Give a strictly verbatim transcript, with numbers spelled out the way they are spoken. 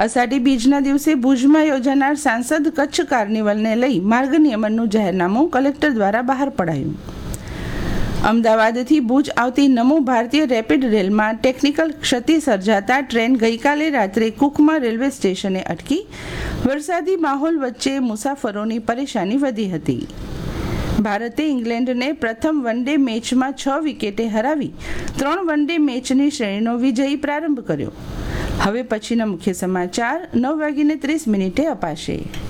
અષાઢી બીજના દિવસે ભુજમાં યોજાનાર સાંસદ કચ્છ કાર્નિવલને લઈ માર્ગ નિયમનનું જાહેરનામું કલેક્ટર દ્વારા બહાર પડાયું. અમદાવાદથી ભુજ આવતી નમો ભારતીય રેપિડ રેલમાં ટેકનિકલ ક્ષતિ સર્જાતા ટ્રેન ગઈકાલે રાત્રે કુકમા રેલવે સ્ટેશને અટકી વરસાદી માહોલ વચ્ચે મુસાફરોની પરેશાની વધી હતી. ભારતે ઇંગ્લેન્ડને પ્રથમ વનડે મેચમાં છ વિકેટે હરાવી ત્રણ વનડે મેચની શ્રેણીનો વિજયી પ્રારંભ કર્યો. હવે પછીના મુખ્ય સમાચાર નવ વાગીને ત્રીસ મિનિટે અપાશે.